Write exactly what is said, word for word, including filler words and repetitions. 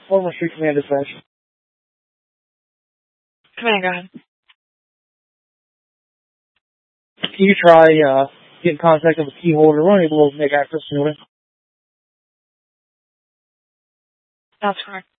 Former Street Command dispatch. Command, go ahead. Can you try, uh, get in contact with the key holder? We're unable to make access to it. That's correct.